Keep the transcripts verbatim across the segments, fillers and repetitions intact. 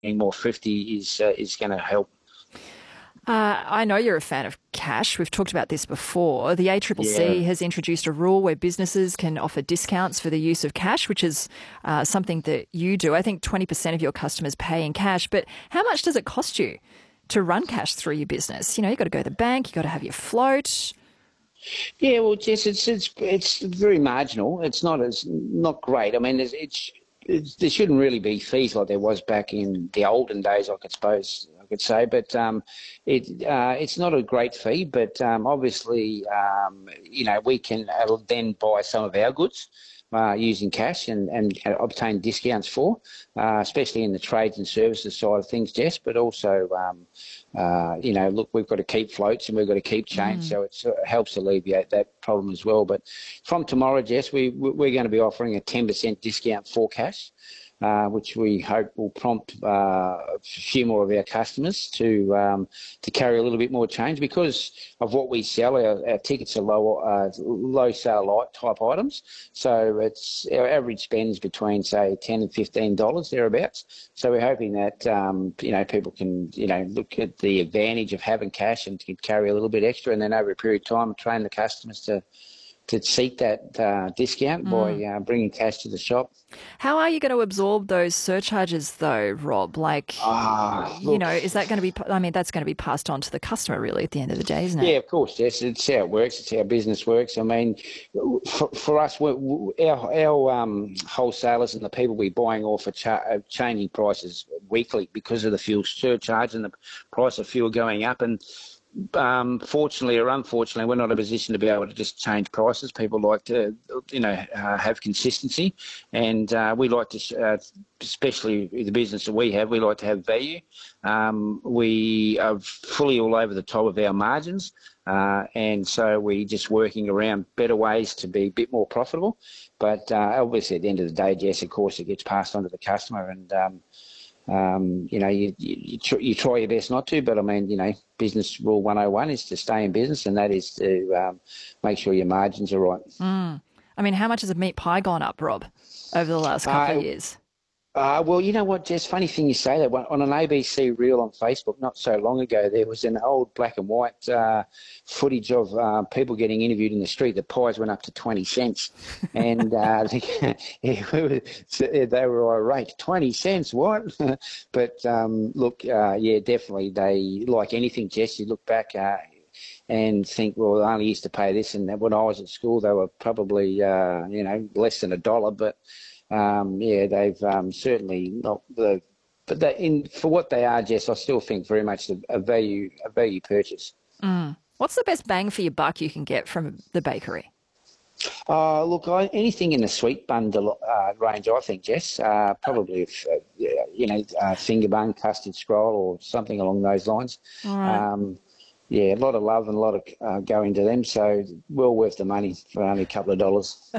more thrifty is uh, is going to help. Uh, I know you're a fan of cash. We've talked about this before. The A C C C Yeah. has introduced a rule where businesses can offer discounts for the use of cash, which is uh, something that you do. I think twenty percent of your customers pay in cash. But how much does it cost you to run cash through your business? You know, you've got to go to the bank, you've got to have your float. Yeah, well, Jess, it's it's it's very marginal. It's not as not great. I mean, it's, it's, it's there shouldn't really be fees like there was back in the olden days, I could suppose I could say. But um, it uh, it's not a great fee. But um, obviously, um, you know, we can uh, then buy some of our goods uh, using cash and, and obtain discounts for, uh, especially in the trades and services side of things, Jess, but also, um, uh, you know, look, we've got to keep floats and we've got to keep change, mm. so it uh, helps alleviate that problem as well. But from tomorrow, Jess, we, we're going to be offering a ten percent discount for cash. Uh, which we hope will prompt uh, a few more of our customers to um, to carry a little bit more change because of what we sell. Our, our tickets are low, uh, low sale light type items, so it's our average spend is between say ten and fifteen dollars thereabouts. So we're hoping that um, you know people can you know look at the advantage of having cash and can carry a little bit extra, and then over a period of time train the customers to. to seek that uh, discount mm. by uh, bringing cash to the shop. How are you going to absorb those surcharges though, Rob? Like, uh, you know, is that going to be, I mean, that's going to be passed on to the customer really at the end of the day, isn't it? Yeah, of course, yes. It's how it works. It's how business works. I mean, for, for us, we're, our, our um, wholesalers and the people we're buying off are, cha- are changing prices weekly because of the fuel surcharge and the price of fuel going up. And Um, fortunately or unfortunately, we're not in a position to be able to just change prices. People like to, you know, uh, have consistency, and uh, we like to, uh, especially the business that we have, we like to have value. Um, we are fully all over the top of our margins, uh, and so we're just working around better ways to be a bit more profitable. But uh, obviously, at the end of the day, Jess, of course, it gets passed on to the customer, and um, Um, you know, you you, you, tr- you try your best not to, but I mean, you know, business rule one oh one is to stay in business, and that is to um, make sure your margins are right. Mm. I mean, how much has a meat pie gone up, Rob, over the last couple uh, of years? Uh, well, you know what, Jess, funny thing you say that. On an A B C reel on Facebook not so long ago, there was an old black and white uh, footage of uh, people getting interviewed in the street. The pies went up to twenty cents. And uh, they were irate. twenty cents, what? But um, look, uh, yeah, definitely they, like anything, Jess, you look back uh, and think, well, I only used to pay this. And when I was at school, they were probably, uh, you know, less than a dollar. But Um, yeah, they've um, certainly not the, but they, in for what they are, Jess, I still think very much a, a value a value purchase. Mm. What's the best bang for your buck you can get from the bakery? Uh, look, I, anything in the sweet bun uh, range, I think, Jess. Uh, probably, if, uh, you know, uh, finger bun, custard scroll, or something along those lines. All right. Um, Yeah, a lot of love and a lot of uh, going to them, so well worth the money for only a couple of dollars.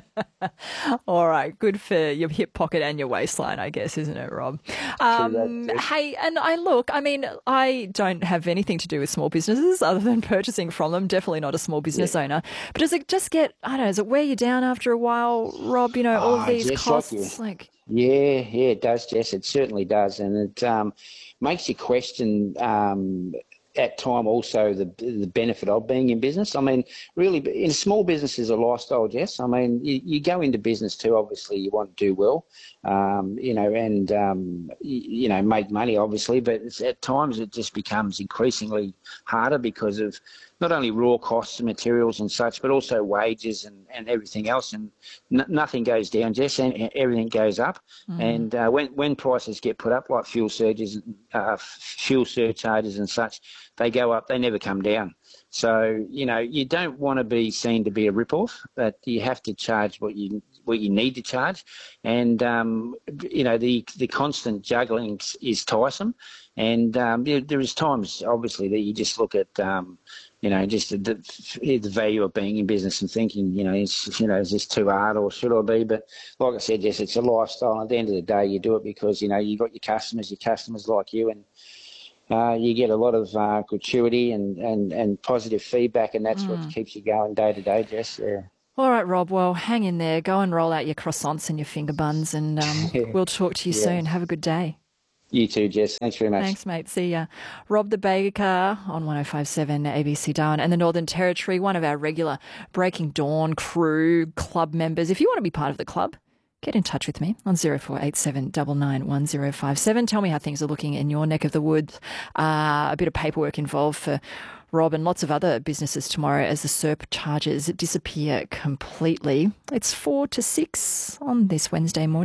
All right, good for your hip pocket and your waistline, I guess, isn't it, Rob? Um, that, hey, and I look, I mean, I don't have anything to do with small businesses other than purchasing from them. Definitely not a small business yeah. owner. But does it just get, I don't know, does it wear you down after a while, Rob? You know, all oh, of these Jess, costs, like, like. Yeah, yeah, it does, Jess. It certainly does, and it um, makes you question. Um, at time also the the benefit of being in business. I mean, really, in small business is a lifestyle, Jess. I mean, you, you go into business too, obviously you want to do well, um, you know, and, um, you, you know, make money, obviously, but it's, at times it just becomes increasingly harder because of not only raw costs and materials and such, but also wages and, and everything else. And n- nothing goes down, Jess, and everything goes up. Mm. And uh, when, when prices get put up, like fuel surges, uh, fuel surcharges and such, they go up, they never come down. So, you know, you don't want to be seen to be a rip-off, but you have to charge what you what you need to charge. And, um, you know, the the constant juggling is tiresome. And um, there, there is times, obviously, that you just look at, um, you know, just the, the, the value of being in business and thinking, you know, is, you know, is this too hard or should I be? But like I said, yes, it's a lifestyle. At the end of the day, you do it because, you know, you got your customers, your customers like you, and Uh, you get a lot of uh, gratuity and, and, and positive feedback, and that's mm. what keeps you going day to day, Jess. Yeah. All right, Rob. Well, hang in there. Go and roll out your croissants and your finger buns, and um, we'll talk to you yeah. soon. Have a good day. You too, Jess. Thanks very much. Thanks, mate. See ya. Rob the Baker on one oh five point seven A B C Darwin and the Northern Territory, one of our regular Breaking Dawn crew club members. If you want to be part of the club, get in touch with me on zero four eight seven nine nine one zero five seven. Tell me how things are looking in your neck of the woods. Uh, a bit of paperwork involved for Rob and lots of other businesses tomorrow as the surcharges disappear completely. It's four to six on this Wednesday morning.